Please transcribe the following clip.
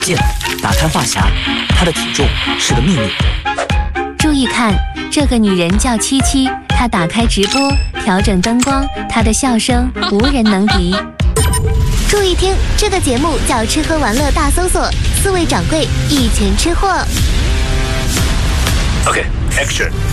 进来，打开话匣，她的体重是个秘密。 注意看，这个女人叫七七，她打开直播，调整灯光，她的笑声无人能敌。 注意听，这个节目叫《吃喝玩乐大搜索》，4位掌柜一拳吃货。 OK，Action。